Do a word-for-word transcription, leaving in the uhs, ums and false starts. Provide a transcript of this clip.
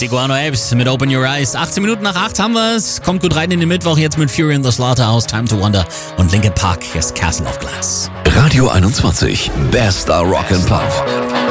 Die Guano Apes mit Open Your Eyes. achtzehn Minuten nach acht haben wir es. Kommt gut rein in den Mittwoch jetzt mit Fury in the Slaughterhouse, Time to Wonder und Linkin Park. Hier ist Castle of Glass. Radio einundzwanzig, bester Rock and Pop.